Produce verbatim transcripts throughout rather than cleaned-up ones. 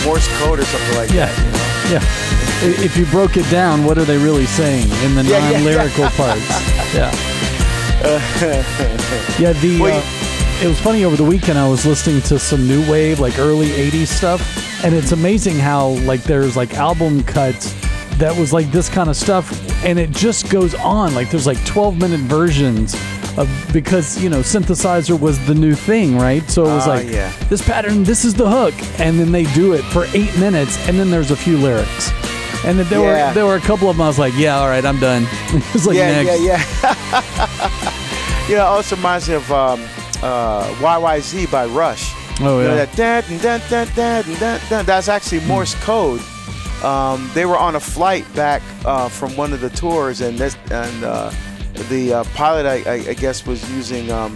Morse code or something like yeah. that. You know? Yeah. I- If you broke it down, what are they really saying in the Yeah, yeah, non-lyrical yeah. parts? Yeah. Yeah, the Well, uh, it was funny over the weekend. I was listening to some new wave, like early eighties stuff, and it's amazing how like there's like album cuts that was like this kind of stuff, and it just goes on. Like there's like twelve minute versions of, because you know synthesizer was the new thing, right? So it was Ah, like yeah. this pattern, this is the hook, and then they do it for eight minutes, and then there's a few lyrics. And then there Yeah. were there were a couple of them. I was like, yeah, all right, I'm done. It was like yeah, next. yeah, yeah. You know, it also reminds me of um, uh, Y Y Z by Rush. Oh You know, yeah. that dun, dun, dun, dun, dun, dun, dun. That's actually Morse code. Um, they were on a flight back uh, from one of the tours, and this, and uh, the uh, pilot, I, I, I guess, was using um,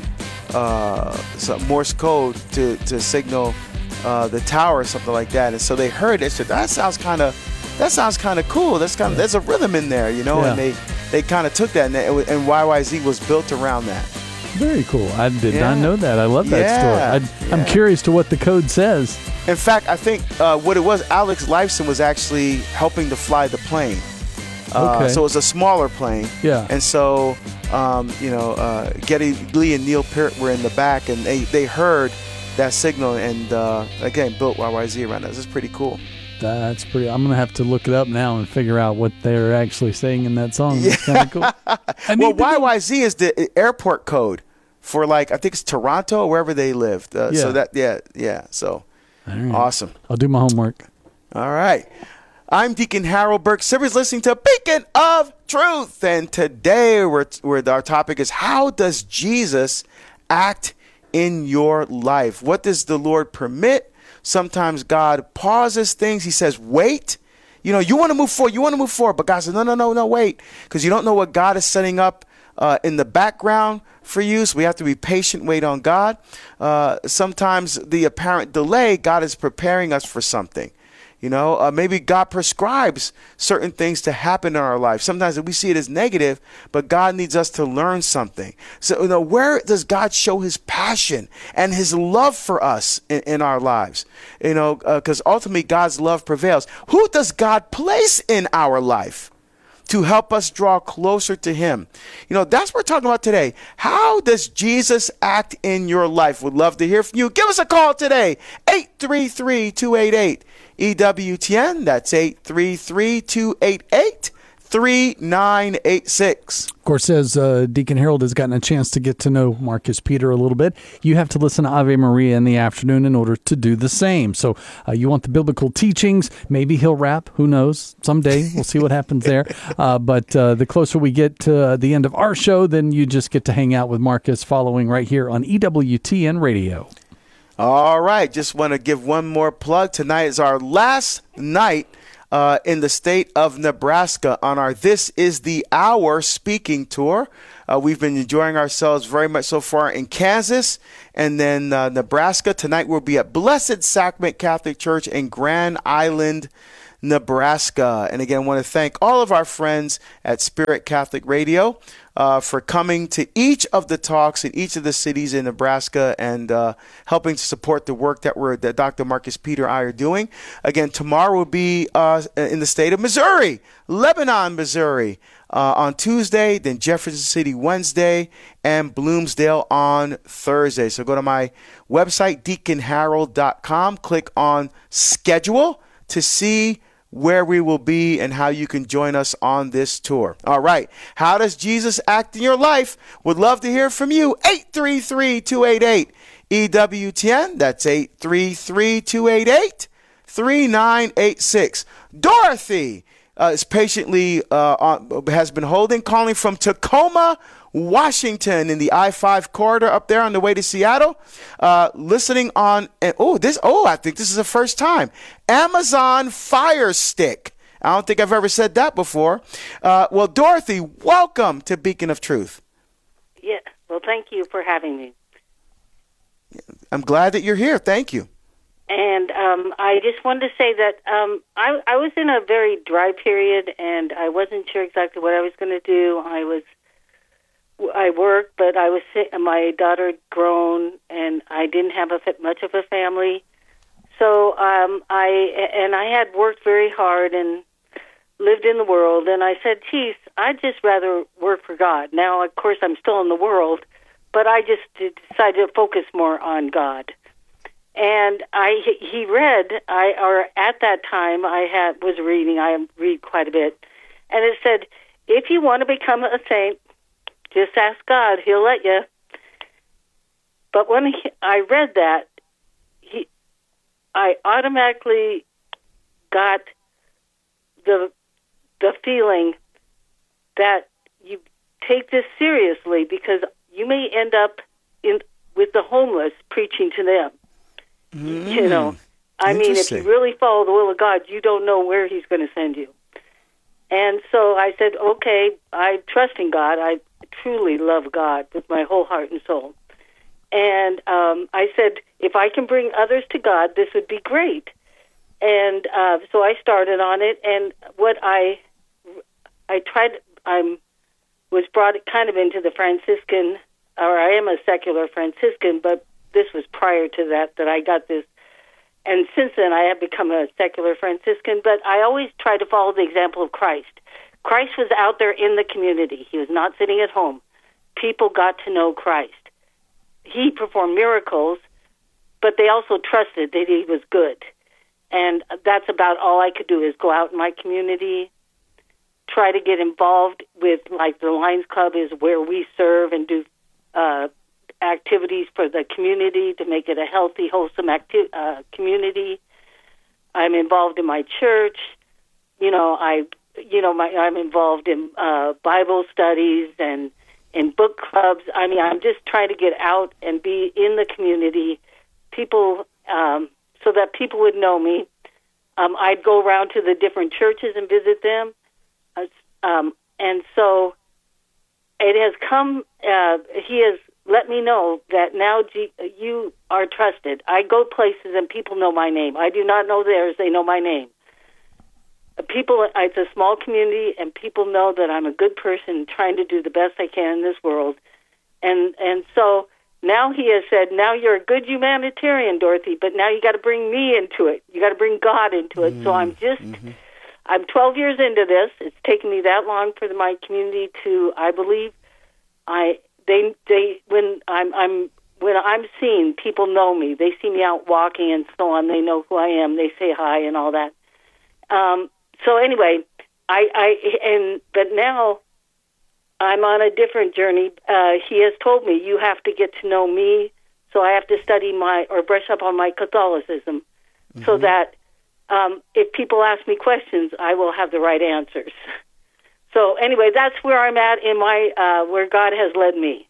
uh, some Morse code to to signal uh, the tower or something like that. And so they heard it. Said, "That sounds kind of, that sounds kind of cool. That's kind of, there's a rhythm in there, you know." Yeah. And they they kind of took that, and, it, was- and Y Y Z was built around that. Very cool. I did Yeah. not know that. I love that Yeah, story. I, I'm yeah. curious to what the code says. In fact, I think uh, what it was, Alex Lifeson was actually helping to fly the plane. Uh, Okay. So it was a smaller plane. Yeah. And so, um, you know, uh, Geddy Lee and Neil Peart were in the back, and they, they heard that signal, and uh, again, built Y Y Z around that. This is pretty cool. That's pretty. I'm gonna have to look it up now and figure out what they're actually saying in that song. That's kind of cool. I Well, need to Y go- Y Z is the airport code for, like, I think it's Toronto or wherever they lived. Uh, Yeah. So that, yeah, yeah. So All right. awesome. I'll do my homework. All right. I'm Deacon Harold Burke Sivers, listening to Beacon of Truth. And today we're, we're, our topic is, how does Jesus act in your life? What does the Lord permit? Sometimes God pauses things. He says, wait. You know, you want to move forward. You want to move forward. But God says, no, no, no, no, wait. Because you don't know what God is setting up uh, in the background for you. So we have to be patient, wait on God. Uh, sometimes the apparent delay, God is preparing us for something. You know, uh, maybe God prescribes certain things to happen in our life. Sometimes we see it as negative, but God needs us to learn something. So, you know, where does God show his passion and his love for us in, in our lives? You know, because uh, ultimately God's love prevails. Who does God place in our life to help us draw closer to him? You know, that's what we're talking about today. How does Jesus act in your life? Would love to hear from you. Give us a call today, eight three three, two eight eight, E W T N. That's eight three three, two eight eight, three nine eight six. Of course, as uh, Deacon Harold has gotten a chance to get to know Marcus Peter a little bit, you have to listen to Ave Maria in the afternoon in order to do the same. So uh, you want the biblical teachings. Maybe he'll rap. Who knows? Someday. We'll see what happens there. Uh, but uh, the closer we get to the end of our show, then you just get to hang out with Marcus following right here on E W T N Radio. All right. Just want to give one more plug. Tonight is our last night Uh, in the state of Nebraska on our This Is the Hour speaking tour. Uh, we've been enjoying ourselves very much so far in Kansas and then uh, Nebraska. Tonight we'll be at Blessed Sacrament Catholic Church in Grand Island, Nebraska. And again, I want to thank all of our friends at Spirit Catholic Radio uh, for coming to each of the talks in each of the cities in Nebraska and uh, helping to support the work that we're that Doctor Marcus Peter and I are doing. Again, tomorrow will be uh, in the state of Missouri, Lebanon, Missouri. Uh, on Tuesday, then Jefferson City Wednesday, and Bloomsdale on Thursday. So go to my website, deacon harold dot com, click on schedule to see where we will be and how you can join us on this tour. All right. How does Jesus act in your life? Would love to hear from you. eight three three, two eight eight, E W T N. That's eight three three, two eight eight, three nine eight six. Dorothy Uh, is patiently uh, on, has been holding, calling from Tacoma, Washington, in the I five corridor up there on the way to Seattle, uh, listening on. And oh, this oh, I think this is the first time. Amazon Fire Stick. I don't think I've ever said that before. Uh, well, Dorothy, welcome to Beacon of Truth. Yeah. Well, thank you for having me. I'm glad that you're here. Thank you. And um, I just wanted to say that um, I, I was in a very dry period, and I wasn't sure exactly what I was going to do. I was, I worked, but I was sick. My daughter had grown, and I didn't have a, much of a family. so um, I and I had worked very hard and lived in the world, and I said, geez, I'd just rather work for God. Now, of course, I'm still in the world, but I just decided to focus more on God. And I, he read, I, or at that time, I had was reading. I read quite a bit, and it said, if you want to become a saint, just ask God; He'll let you. But when he, I read that, he, I automatically got the the feeling that you take this seriously, because you may end up in with the homeless preaching to them. Mm. You know, I mean, if you really follow the will of God, you don't know where He's going to send you. And so I said, okay, I trust in God. I truly love God with my whole heart and soul. And um, I said, if I can bring others to God, this would be great. And uh, so I started on it. And what I I tried, I was brought kind of into the Franciscan, or I am a secular Franciscan, but this was prior to that, that I got this. And since then, I have become a secular Franciscan, but I always try to follow the example of Christ. Christ was out there in the community. He was not sitting at home. People got to know Christ. He performed miracles, but they also trusted that He was good. And that's about all I could do, is go out in my community, try to get involved with, like the Lions Club is where we serve and do uh, activities for the community to make it a healthy, wholesome acti- uh, community. I'm involved in my church. You know, I, you know, my, I'm involved in uh, Bible studies and in book clubs. I mean, I'm just trying to get out and be in the community, people, um, so that people would know me. Um, I'd go around to the different churches and visit them. Uh, um, and so it has come, uh, he has let me know that now G- you are trusted. I go places and people know my name. I do not know theirs. They know my name. People, it's a small community, and people know that I'm a good person trying to do the best I can in this world. And and so now he has said, now you're a good humanitarian, Dorothy, but now you got to bring me into it. You got to bring God into it. Mm-hmm. So I'm just, mm-hmm. I'm twelve years into this. It's taken me that long for my community to, I believe, I they they when I'm I'm when I'm seen, people know me. They see me out walking and so on. They know who I am. They say hi and all that. Um, so anyway, I, I and but now I'm on a different journey. Uh, he has told me, you have to get to know me, so I have to study my or brush up on my Catholicism, mm-hmm. so that um, if people ask me questions, I will have the right answers. So anyway, that's where I'm at in my uh, where God has led me.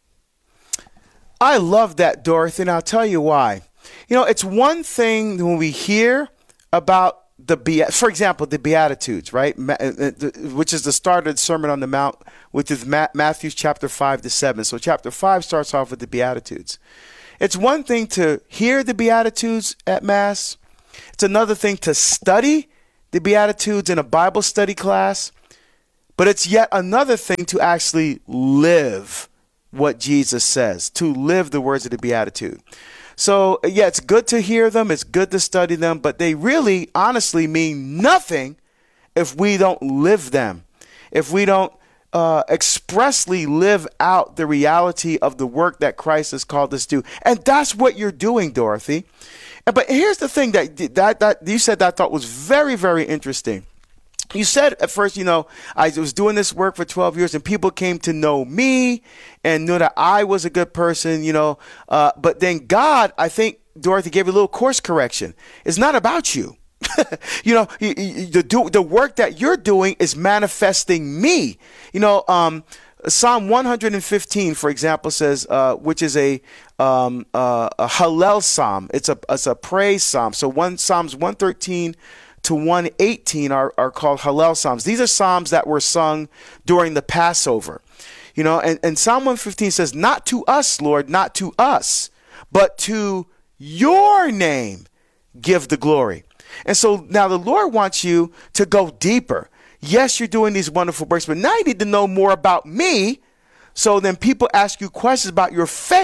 I love that, Dorothy, and I'll tell you why. You know, it's one thing when we hear about the, Be- for example, the Beatitudes, right, Ma- which is the start of the Sermon on the Mount, which is Ma- Matthew chapter five to seven. So chapter five starts off with the Beatitudes. It's one thing to hear the Beatitudes at Mass. It's another thing to study the Beatitudes in a Bible study class. But it's yet another thing to actually live what Jesus says, to live the words of the Beatitude. So, yeah, it's good to hear them. It's good to study them. But they really, honestly mean nothing if we don't live them, if we don't uh, expressly live out the reality of the work that Christ has called us to. And that's what you're doing, Dorothy. But here's the thing that, that, that you said that I thought was very, very interesting. You said at first, you know, I was doing this work for twelve years and people came to know me and knew that I was a good person, you know. Uh, but then God, I think, Dorothy, gave you a little course correction. It's not about you. you know, you, you, the, do, the work that you're doing is manifesting me. You know, um, Psalm one hundred fifteen, for example, says, uh, which is a, um, uh, a Hallel psalm. It's a, it's a praise psalm. So one Psalms one thirteen to one eighteen are, are called Hallel Psalms. These are Psalms that were sung during the Passover. You know, and, and Psalm one fifteen says, not to us, Lord, not to us, but to your name give the glory. And so now the Lord wants you to go deeper. Yes, you're doing these wonderful works, but now you need to know more about me. So then people ask you questions about your faith.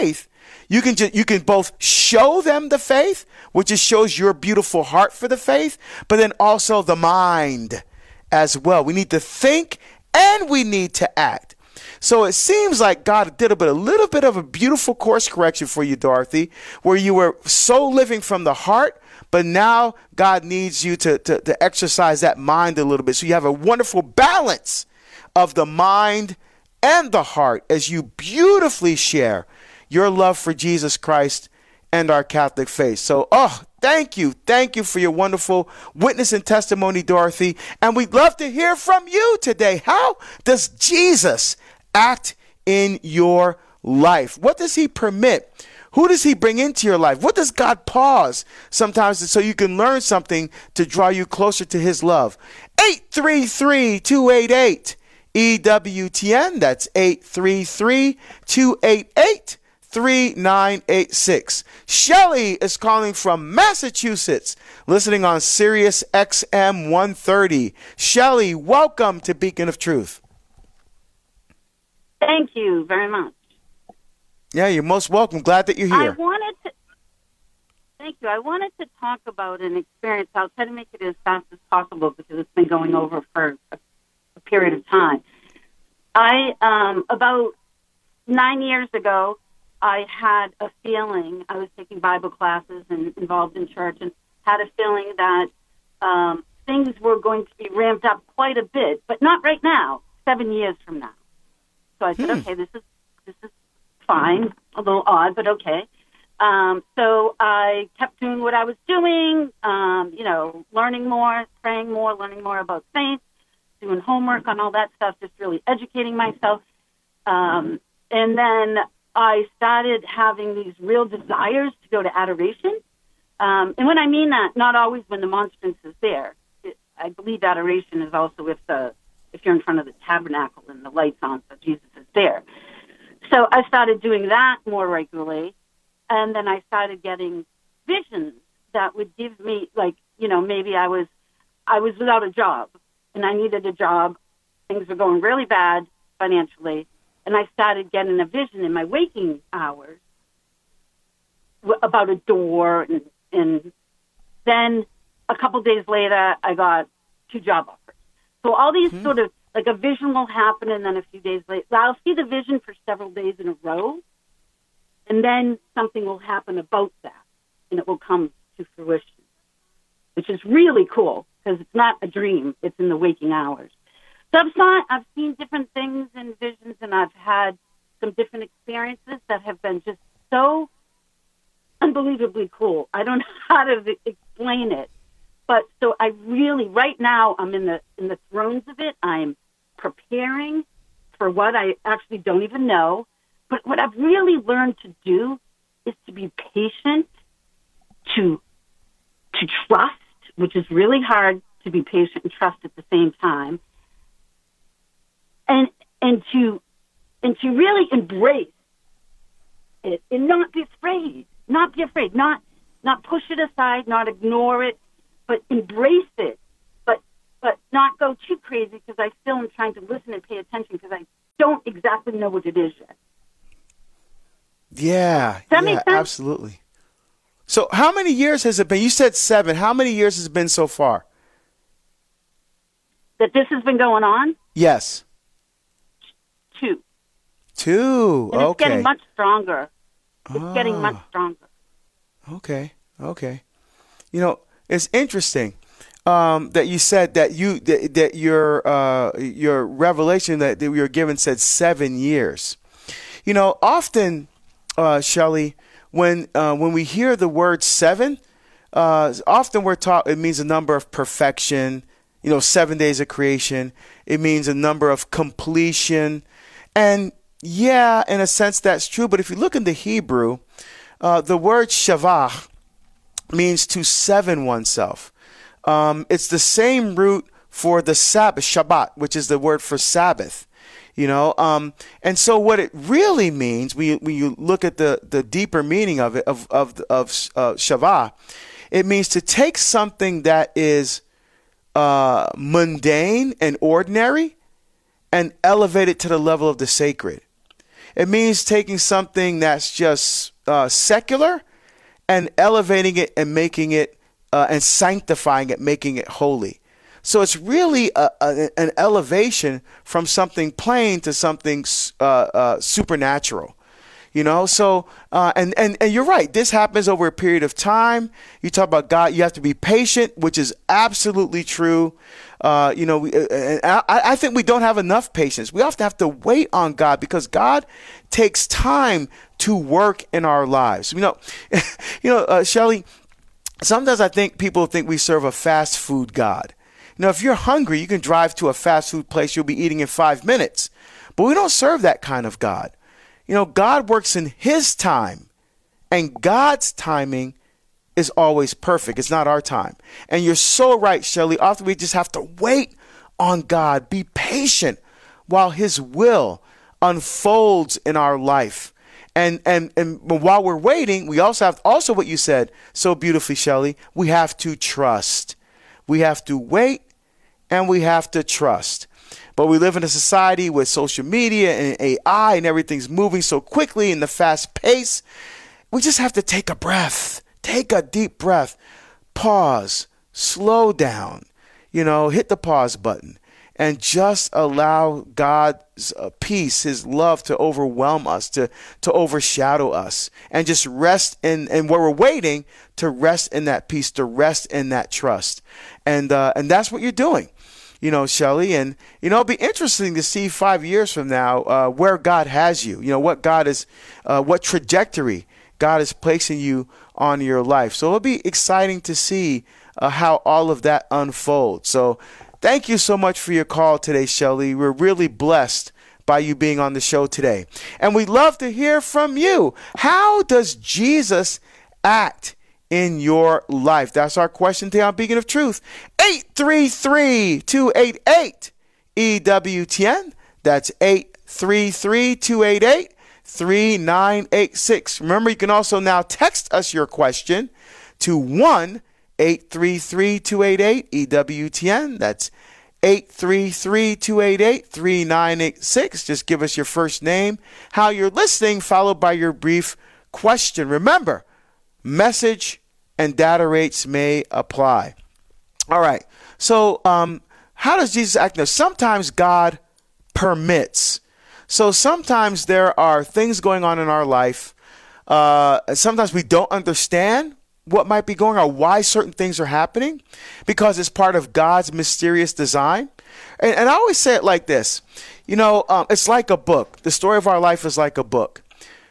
You can just, you can both show them the faith, which just shows your beautiful heart for the faith, but then also the mind as well. We need to think and we need to act. So it seems like God did a bit, a little bit of a beautiful course correction for you, Dorothy, where you were so living from the heart, but now God needs you to, to, to exercise that mind a little bit. So you have a wonderful balance of the mind and the heart as you beautifully share your love for Jesus Christ and our Catholic faith. So, oh, thank you. Thank you for your wonderful witness and testimony, Dorothy. And we'd love to hear from you today. How does Jesus act in your life? What does he permit? Who does he bring into your life? What does God pause sometimes so you can learn something to draw you closer to his love? eight three three, two eight eight, E W T N. That's eight three three, two eight eight, three nine eight six. Shelly is calling from Massachusetts, listening on Sirius X M one thirty. Shelly, welcome to Beacon of Truth. Thank you very much. Yeah, you're most welcome. Glad that you're I here. wanted to, thank you. I wanted to talk about an experience. I'll try to make it as fast as possible because it's been going over for a, a period of time. I, um, about nine years ago, I had a feeling, I was taking Bible classes and involved in church, and had a feeling that um, things were going to be ramped up quite a bit, but not right now, seven years from now. So I said, Hmm. okay, this is this is fine, a little odd, but okay. Um, so I kept doing what I was doing, um, you know, learning more, praying more, learning more about saints, doing homework on all that stuff, just really educating myself. Um, and then I started having these real desires to go to adoration. Um, and when I mean that, not always when the monstrance is there. It, I believe adoration is also if the if you're in front of the tabernacle and the lights on, so Jesus is there. So I started doing that more regularly, and then I started getting visions that would give me, like, you know, maybe I was I was without a job, and I needed a job. Things were going really bad financially, and I started getting a vision in my waking hours about a door, and, and then a couple days later, I got two job offers. So all these hmm. sort of, like a vision will happen, and then a few days later, I'll see the vision for several days in a row, and then something will happen about that, and it will come to fruition, which is really cool, because it's not a dream, it's in the waking hours. So I've, saw, I've seen different things and visions, and I've had some different experiences that have been just so unbelievably cool. I don't know how to explain it. But so I really, right now, I'm in the in the throes of it. I'm preparing for what I actually don't even know. But what I've really learned to do is to be patient, to to trust, which is really hard to be patient and trust at the same time, and and to and to really embrace it and not be afraid, not be afraid, not not push it aside, not ignore it, but embrace it, but but not go too crazy, because I still am trying to listen and pay attention, because I don't exactly know what it is yet. Yeah, Does that yeah, make sense? Absolutely. So how many years has it been? You said seven. How many years has it been so far? That this has been going on? Yes. Two. Two, And it's okay. getting much stronger. It's Ah. getting much stronger. Okay, okay. You know, it's interesting um, that you said that you that, that your uh, your revelation that, that we were given said seven years. You know, often, uh, Shelley, when uh, when we hear the word seven, uh, often we're taught it means a number of perfection. You know, seven days of creation. It means a number of completion, and yeah, in a sense that's true. But if you look in the Hebrew, uh, the word shavach means to seven oneself. Um, it's the same root for the Sabbath, Shabbat, which is the word for Sabbath. You know, um, and so what it really means, when you, when you look at the, the deeper meaning of it, of of of uh, Shavah, it means to take something that is uh, mundane and ordinary and elevate it to the level of the sacred. It means taking something that's just uh, secular and elevating it and making it uh, and sanctifying it, making it holy. So it's really a, a, an elevation from something plain to something uh, uh, supernatural. You know, so uh, and, and and you're right. This happens over a period of time. You talk about God. You have to be patient, which is absolutely true. Uh, you know, we, uh, I, I think we don't have enough patience. We often have to wait on God because God takes time to work in our lives. You know, you know, uh, Shelley. Sometimes I think people think we serve a fast food God. You know, if you're hungry, you can drive to a fast food place. You'll be eating in five minutes. But we don't serve that kind of God. You know, God works in his time, and God's timing is always perfect. It's not our time. And you're so right, Shelley. Often we just have to wait on God, be patient while his will unfolds in our life. And and and while we're waiting, we also have also what you said so beautifully, Shelley, we have to trust. We have to wait and we have to trust. But we live in a society with social media and A I and everything's moving so quickly in the fast pace. We just have to take a breath, take a deep breath, pause, slow down, you know, hit the pause button and just allow God's uh, peace, his love to overwhelm us, to, to overshadow us, and just rest in, and where we're waiting to rest in that peace, to rest in that trust. And, uh, and that's what you're doing. You know, Shelley, and, you know, it'll be interesting to see five years from now uh, where God has you, you know, what God is, uh, what trajectory God is placing you on your life. So it'll be exciting to see uh, how all of that unfolds. So thank you so much for your call today, Shelley. We're really blessed by you being on the show today. And we'd love to hear from you. How does Jesus act in your life? That's our question today on Beacon of Truth. eight three three, two eight eight, E W T N. That's eight three three, two eight eight, three nine eight six. Remember, you can also now text us your question to one eight three three, two eight eight, E W T N. That's eight three three, two eight eight, three nine eight six. Just give us your first name, how you're listening, followed by your brief question. Remember, message and data rates may apply. All right. So um, how does Jesus act now? Sometimes God permits. So sometimes there are things going on in our life. Uh, sometimes we don't understand what might be going on, why certain things are happening, because it's part of God's mysterious design. And, and I always say it like this. You know, um, it's like a book. The story of our life is like a book.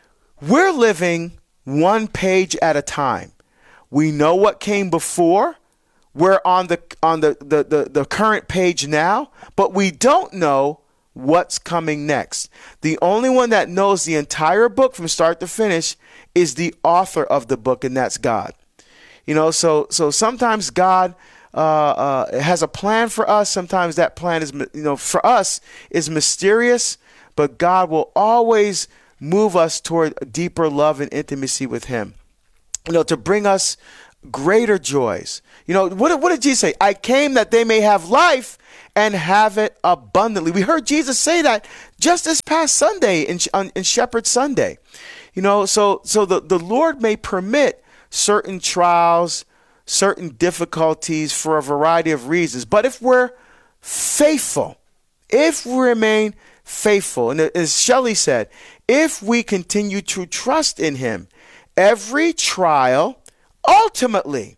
We're living one page at a time. We know what came before. We're on the on the, the, the, the current page now, but we don't know what's coming next. The only one that knows the entire book from start to finish is the author of the book, and that's God. You know, so so sometimes God uh, uh, has a plan for us. Sometimes that plan is, you know, for us is mysterious, but God will always move us toward a deeper love and intimacy with him. You know, to bring us greater joys. You know, what, what did Jesus say? I came that they may have life and have it abundantly. We heard Jesus say that just this past Sunday in, in Shepherd Sunday. You know, so so the, the Lord may permit certain trials, certain difficulties for a variety of reasons. But if we're faithful, if we remain faithful, and as Shelley said, if we continue to trust in him, every trial ultimately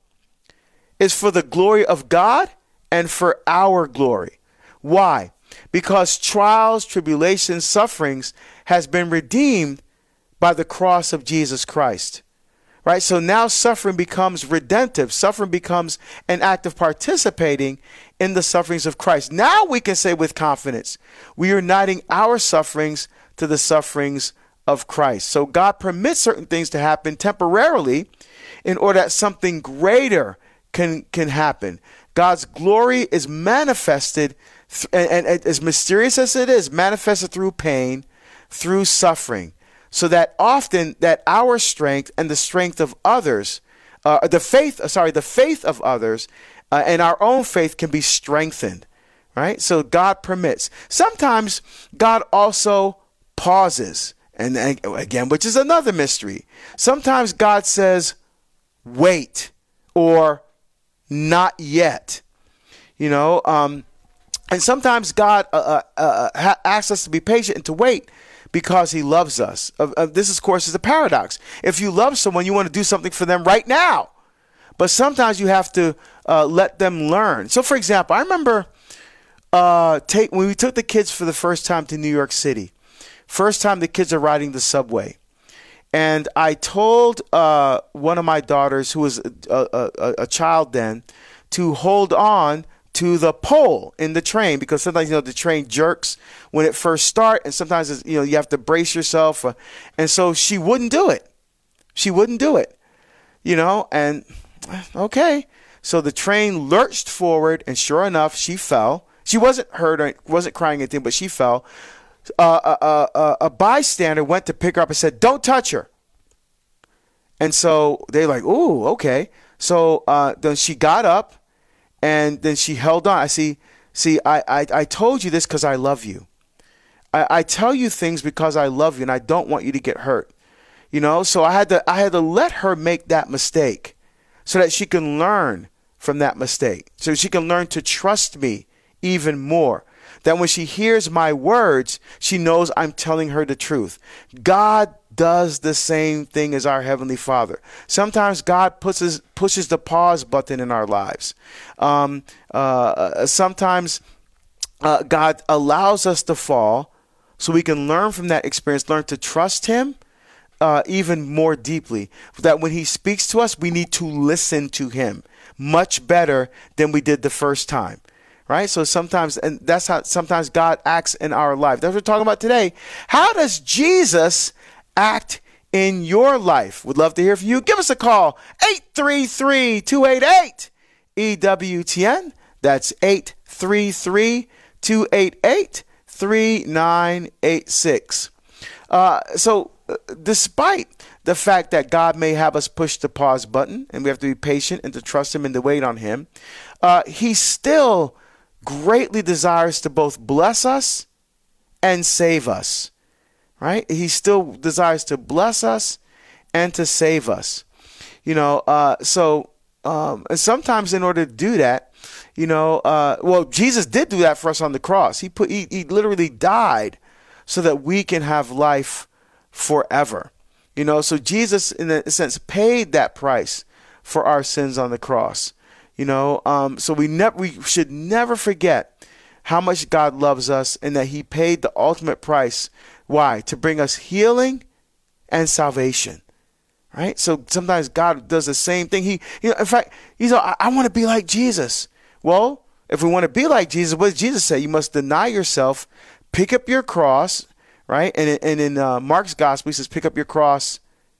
is for the glory of God and for our glory. Why? Because trials, tribulations, sufferings has been redeemed by the cross of Jesus Christ. Right? So now suffering becomes redemptive. Suffering becomes an act of participating in the sufferings of Christ. Now we can say with confidence, we are uniting our sufferings to the sufferings of Christ. So God permits certain things to happen temporarily in order that something greater can can happen. God's glory is manifested, th- and, and as mysterious as it is, manifested through pain, through suffering, so that often that our strength and the strength of others, uh, the faith, sorry, the faith of others uh, and our own faith can be strengthened, right? So God permits. Sometimes God also pauses. And then, again, which is another mystery. Sometimes God says, wait, or not yet. You know, um, and sometimes God uh, uh, uh, asks us to be patient and to wait because he loves us. Uh, uh, this, of course, is a paradox. If you love someone, you want to do something for them right now. But sometimes you have to uh, let them learn. So, for example, I remember uh, take, when we took the kids for the first time to New York City. First time the kids are riding the subway. And I told uh, one of my daughters, who was a, a, a, a child then, to hold on to the pole in the train, because sometimes, you know, the train jerks when it first starts, and sometimes, it's, you know, you have to brace yourself. Uh, and so she wouldn't do it. She wouldn't do it, you know, and okay. So the train lurched forward, and sure enough, she fell. She wasn't hurt or wasn't crying or anything, but she fell. Uh, a, a, a bystander went to pick her up and said, don't touch her. And so they're like, ooh, okay. So uh, then she got up and then she held on. I see, see, I, I, I told you this because I love you. I, I tell you things because I love you and I don't want you to get hurt. You know, so I had to I had to let her make that mistake so that she can learn from that mistake. So she can learn to trust me even more. That when she hears my words, she knows I'm telling her the truth. God does the same thing as our Heavenly Father. Sometimes God pushes, pushes the pause button in our lives. Um, uh, sometimes uh, God allows us to fall so we can learn from that experience, learn to trust him uh, even more deeply. That when he speaks to us, we need to listen to him much better than we did the first time. Right? So sometimes, and that's how sometimes God acts in our life. That's what we're talking about today. How does Jesus act in your life? Would love to hear from you. Give us a call, eight three three, two eight eight, E W T N. That's eight three three, two eight eight, three nine eight six. Uh, so uh, despite the fact that God may have us push the pause button, and we have to be patient and to trust him and to wait on him, uh, he still greatly desires to both bless us and save us, right? He still desires to bless us and to save us, you know. Uh, so, um, and sometimes in order to do that, you know, uh, well, Jesus did do that for us on the cross. He put, he, he literally died so that we can have life forever, you know. So Jesus, in a sense, paid that price for our sins on the cross. You know, um, so we never we should never forget how much God loves us and that he paid the ultimate price. Why? To bring us healing and salvation. Right? So sometimes God does the same thing. He, you know, in fact, he's like, I, I want to be like Jesus. Well, if we want to be like Jesus, what does Jesus say? You must deny yourself, pick up your cross, right? And, and in uh, Mark's gospel, he says, pick up your cross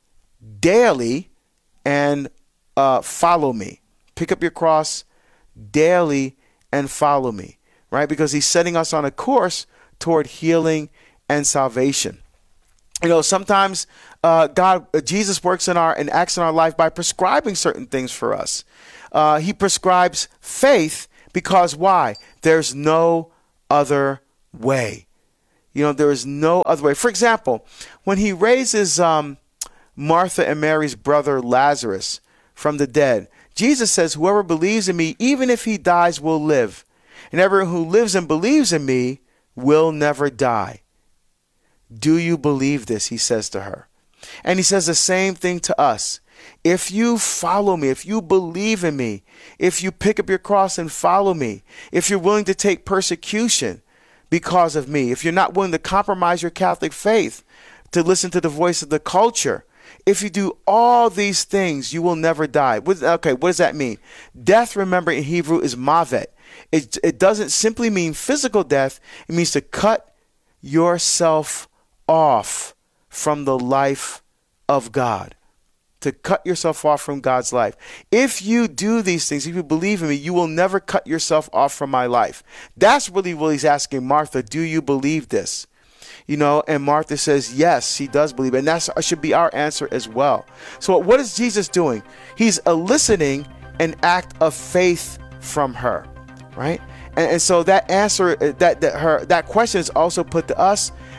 daily and uh, follow me. Pick up your cross daily and follow me, right? Because he's setting us on a course toward healing and salvation. You know, sometimes uh, God, uh, Jesus works in our and acts in our life by prescribing certain things for us. Uh, he prescribes faith because why? There's no other way. You know, there is no other way. For example, when he raises um, Martha and Mary's brother Lazarus from the dead, Jesus says, whoever believes in me, even if he dies, will live. And everyone who lives and believes in me will never die. Do you believe this? He says to her. And he says the same thing to us. If you follow me, if you believe in me, if you pick up your cross and follow me, if you're willing to take persecution because of me, if you're not willing to compromise your Catholic faith to listen to the voice of the culture, if you do all these things, you will never die. Okay, what does that mean? Death, remember, in Hebrew is mavet. It, it doesn't simply mean physical death. It means to cut yourself off from the life of God. To cut yourself off from God's life. If you do these things, if you believe in me, you will never cut yourself off from my life. That's really what he's asking Martha. Do you believe this? You know, and Martha says, yes, she does believe. And that should be our answer as well. So what is Jesus doing? He's eliciting an act of faith from her, right? And, and so that answer, that, that her that question is also put to us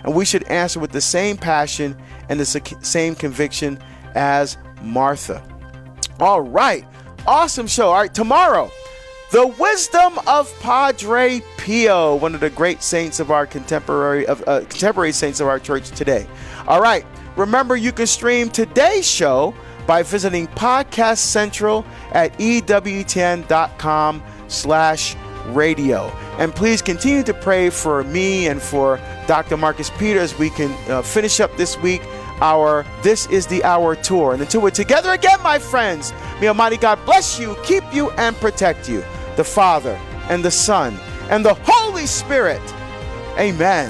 and we should answer with the same passion and the same conviction as Martha. All right. Awesome show. All right. Tomorrow, the wisdom of Padre Pio, one of the great saints of our contemporary of uh, contemporary saints of our church today. All right. Remember, you can stream today's show by visiting Podcast Central at E W T N dot com slash radio. And please continue to pray for me and for Doctor Marcus Peter as we can uh, finish up this week our This Is the Hour tour. And until we're together again, my friends, may Almighty God bless you, keep you, and protect you. The Father and the Son and the Holy Spirit. Amen.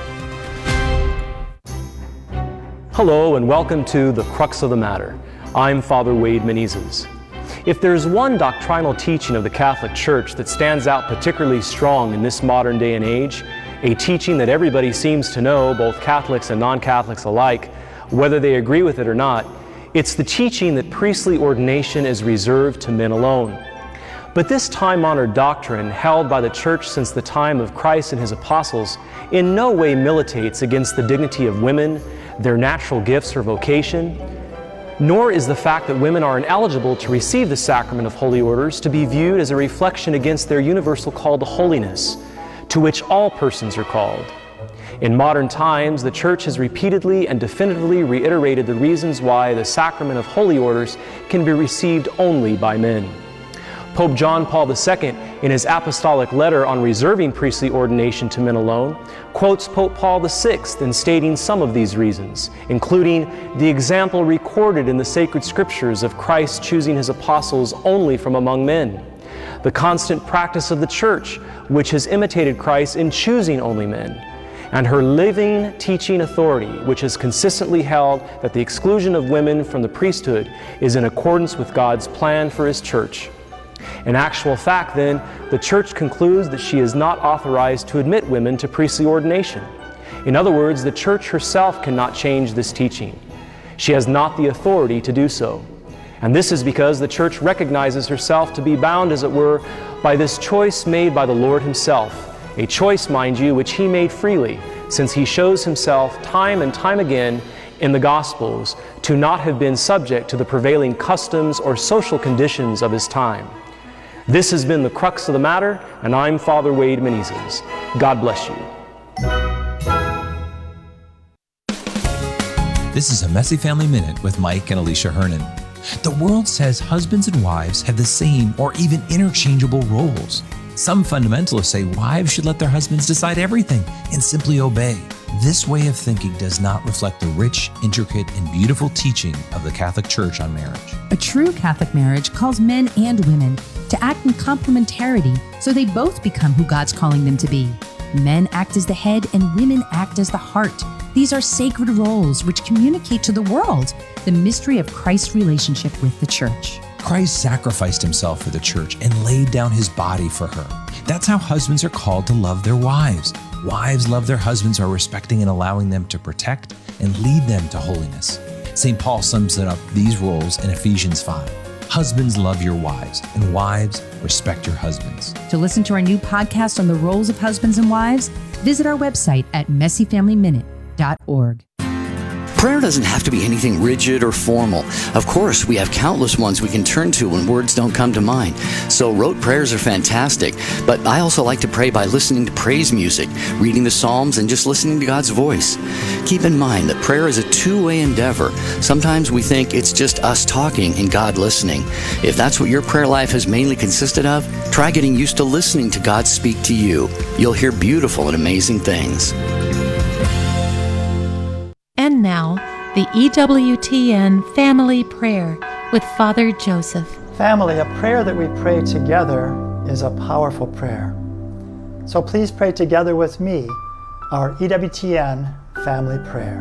Hello and welcome to The Crux of the Matter. I'm Father Wade Menezes. If there's one doctrinal teaching of the Catholic Church that stands out particularly strong in this modern day and age, a teaching that everybody seems to know, both Catholics and non-Catholics alike, whether they agree with it or not, it's the teaching that priestly ordination is reserved to men alone. But this time-honored doctrine, held by the Church since the time of Christ and His apostles, in no way militates against the dignity of women, their natural gifts or vocation, nor is the fact that women are ineligible to receive the sacrament of holy orders to be viewed as a reflection against their universal call to holiness, to which all persons are called. In modern times, the Church has repeatedly and definitively reiterated the reasons why the sacrament of holy orders can be received only by men. Pope John Paul the Second, in his apostolic letter on reserving priestly ordination to men alone, quotes Pope Paul the Sixth in stating some of these reasons, including the example recorded in the sacred scriptures of Christ choosing His apostles only from among men, the constant practice of the Church, which has imitated Christ in choosing only men, and her living teaching authority, which has consistently held that the exclusion of women from the priesthood is in accordance with God's plan for His Church. In actual fact, then, the Church concludes that she is not authorized to admit women to priestly ordination. In other words, the Church herself cannot change this teaching. She has not the authority to do so. And this is because the Church recognizes herself to be bound, as it were, by this choice made by the Lord Himself. A choice, mind you, which He made freely, since He shows Himself time and time again in the Gospels to not have been subject to the prevailing customs or social conditions of His time. This has been The Crux of the Matter, and I'm Father Wade Menezes. God bless you. This is a Messy Family Minute with Mike and Alicia Hernan. The world says husbands and wives have the same or even interchangeable roles. Some fundamentalists say wives should let their husbands decide everything and simply obey. This way of thinking does not reflect the rich, intricate, and beautiful teaching of the Catholic Church on marriage. A true Catholic marriage calls men and women to act in complementarity so they both become who God's calling them to be. Men act as the head and women act as the heart. These are sacred roles which communicate to the world the mystery of Christ's relationship with the Church. Christ sacrificed Himself for the Church and laid down His body for her. That's how husbands are called to love their wives. Wives love their husbands are respecting and allowing them to protect and lead them to holiness. Saint Paul sums it up these roles in Ephesians five. Husbands, love your wives, and wives, respect your husbands. To listen to our new podcast on the roles of husbands and wives, visit our website at messy family minute dot org. Prayer doesn't have to be anything rigid or formal. Of course, we have countless ones we can turn to when words don't come to mind. So rote prayers are fantastic, but I also like to pray by listening to praise music, reading the Psalms, and just listening to God's voice. Keep in mind that prayer is a two-way endeavor. Sometimes we think it's just us talking and God listening. If that's what your prayer life has mainly consisted of, try getting used to listening to God speak to you. You'll hear beautiful and amazing things. And now, the E W T N Family Prayer with Father Joseph. Family, a prayer that we pray together is a powerful prayer. So please pray together with me our E W T N Family Prayer.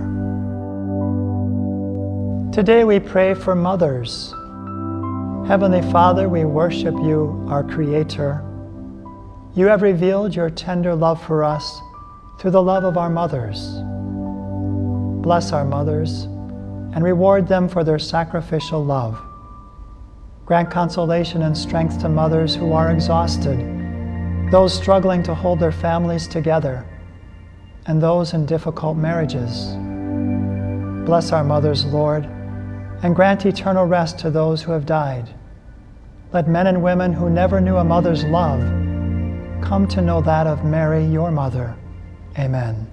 Today we pray for mothers. Heavenly Father, we worship you, our Creator. You have revealed your tender love for us through the love of our mothers. Bless our mothers and reward them for their sacrificial love. Grant consolation and strength to mothers who are exhausted, those struggling to hold their families together, and those in difficult marriages. Bless our mothers, Lord, and grant eternal rest to those who have died. Let men and women who never knew a mother's love come to know that of Mary, your mother. Amen.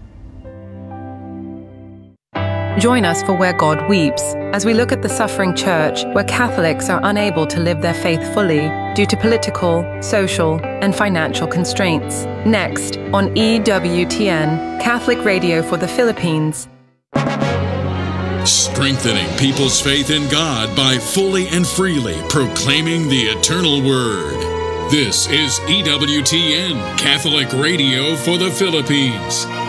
Join us for Where God Weeps, as we look at the suffering church where Catholics are unable to live their faith fully due to political, social, and financial constraints. Next on E W T N, Catholic Radio for the Philippines. Strengthening people's faith in God by fully and freely proclaiming the eternal Word. This is E W T N, Catholic Radio for the Philippines.